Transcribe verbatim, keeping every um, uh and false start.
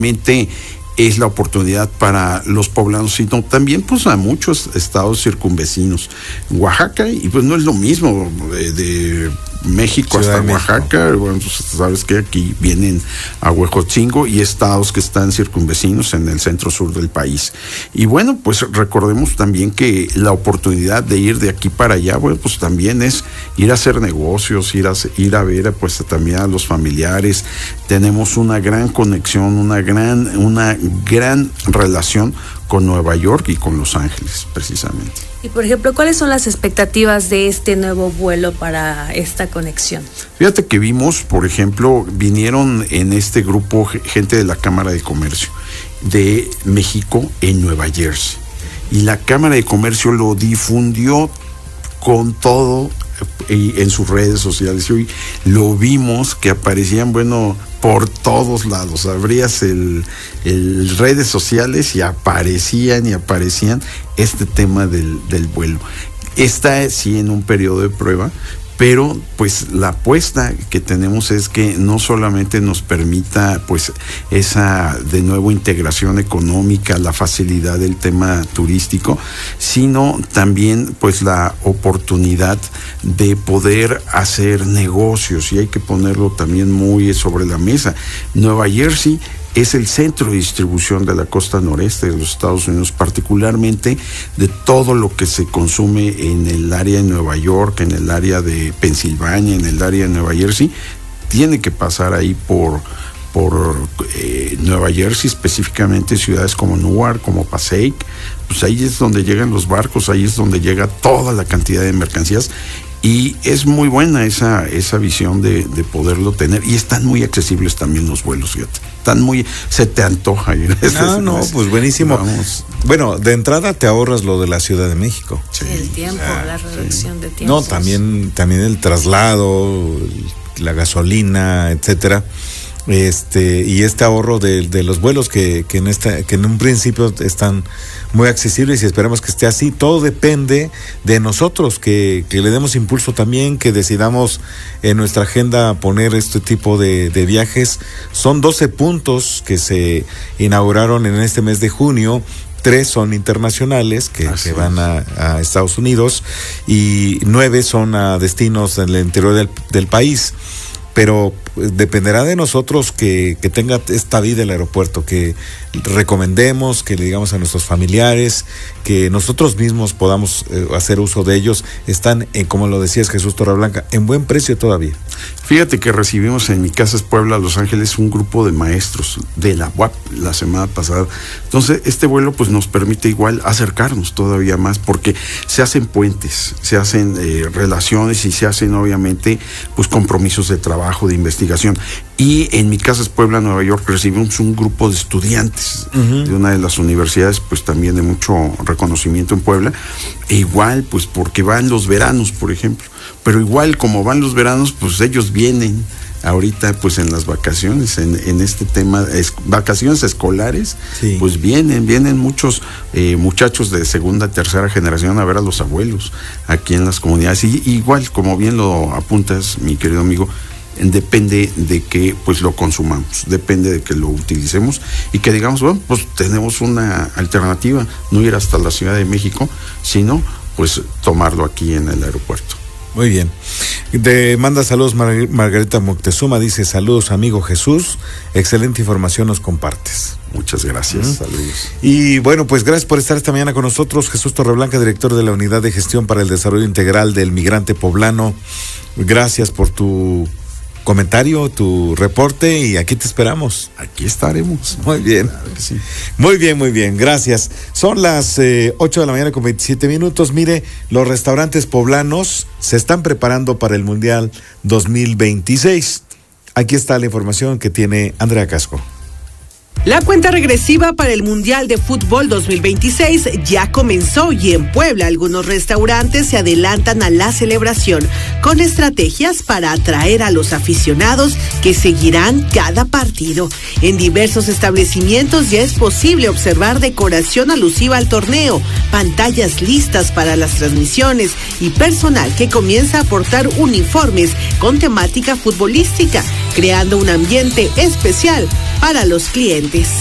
es la oportunidad para los poblanos, sino también pues a muchos estados circunvecinos. Oaxaca, y pues no es lo mismo de, de México Ciudad hasta Oaxaca, bueno, pues sabes que aquí vienen a Huejotzingo y estados que están circunvecinos en el centro sur del país. Y bueno, pues recordemos también que la oportunidad de ir de aquí para allá, bueno, pues también es ir a hacer negocios, ir a, ir a ver pues también a los familiares. Tenemos una gran conexión, una gran, una gran relación con Nueva York y con Los Ángeles, precisamente. Y por ejemplo, ¿cuáles son las expectativas de este nuevo vuelo para esta conexión? Fíjate que vimos, por ejemplo, vinieron en este grupo gente de la Cámara de Comercio de México en Nueva Jersey. Y la Cámara de Comercio lo difundió con todo en sus redes sociales. Y hoy lo vimos que aparecían, bueno, por todos lados. Abrías el, el redes sociales y aparecían y aparecían este tema del, del vuelo. Está sí en un periodo de prueba, pero pues la apuesta que tenemos es que no solamente nos permita pues esa de nuevo integración económica, la facilidad del tema turístico, sino también pues la oportunidad de poder hacer negocios, y hay que ponerlo también muy sobre la mesa. Nueva Jersey es el centro de distribución de la costa noreste de los Estados Unidos, particularmente de todo lo que se consume en el área de Nueva York, en el área de Pensilvania, en el área de Nueva Jersey. Tiene que pasar ahí por, por eh, Nueva Jersey, específicamente ciudades como Newark, como Passaic. Pues ahí es donde llegan los barcos, ahí es donde llega toda la cantidad de mercancías. Y es muy buena esa, esa visión de, de poderlo tener. Y están muy accesibles también los vuelos, fíjate. Están muy, se te antoja ir. No, no, pues buenísimo. Vamos. Bueno, de entrada te ahorras lo de la Ciudad de México. Sí, el tiempo, ah, la reducción sí. de tiempo. No, también, también el traslado, la gasolina, etcétera. Este, y este ahorro de, de los vuelos que, que en esta, que en un principio están muy accesibles, y esperamos que esté así. Todo depende de nosotros, que, que le demos impulso también, que decidamos en nuestra agenda poner este tipo de, de viajes. Son doce puntos que se inauguraron en este mes de junio. Tres son internacionales que, que van a, a Estados Unidos, y nueve son a destinos en el interior del, del país. Pero pues, dependerá de nosotros que, que tenga esta vida el aeropuerto, que recomendemos, que le digamos a nuestros familiares, que nosotros mismos podamos eh, hacer uso de ellos. Están, en, como lo decías, Jesús Torreblanca, en buen precio todavía. Fíjate que recibimos en Mi Casa es Puebla, Los Ángeles, un grupo de maestros de la U A P la semana pasada. Entonces, este vuelo pues nos permite igual acercarnos todavía más, porque se hacen puentes, se hacen eh, relaciones y se hacen obviamente pues compromisos de trabajo, de investigación. Y en Mi Casa es Puebla, Nueva York, recibimos un grupo de estudiantes uh-huh. de una de las universidades, pues también de mucho reconocimiento en Puebla. E igual, pues porque van los veranos, por ejemplo. Pero igual, como van los veranos, pues ellos vienen ahorita, pues en las vacaciones, en, en este tema, es, vacaciones escolares, sí. pues vienen, vienen muchos eh, muchachos de segunda, tercera generación a ver a los abuelos aquí en las comunidades. Y igual, como bien lo apuntas, mi querido amigo, depende de que pues lo consumamos, depende de que lo utilicemos y que digamos, bueno, pues tenemos una alternativa, no ir hasta la Ciudad de México, sino pues tomarlo aquí en el aeropuerto. Muy bien. Te manda saludos Mar- Margarita Moctezuma, dice: saludos amigo Jesús, excelente información nos compartes. Muchas gracias, uh-huh. saludos. Y bueno, pues gracias por estar esta mañana con nosotros, Jesús Torreblanca, director de la Unidad de Gestión para el Desarrollo Integral del Migrante Poblano. Gracias por tu comentario, tu reporte, y aquí te esperamos. Aquí estaremos. Muy bien. Claro que sí. Muy bien, muy bien, gracias. Son las eh, ocho de la mañana con veintisiete minutos. Mire, los restaurantes poblanos se están preparando para el Mundial dos mil veintiséis. Aquí está la información que tiene Andrea Casco. La cuenta regresiva para el Mundial de Fútbol dos mil veintiséis ya comenzó, y en Puebla algunos restaurantes se adelantan a la celebración con estrategias para atraer a los aficionados que seguirán cada partido. En diversos establecimientos ya es posible observar decoración alusiva al torneo, pantallas listas para las transmisiones y personal que comienza a portar uniformes con temática futbolística, creando un ambiente especial para los clientes.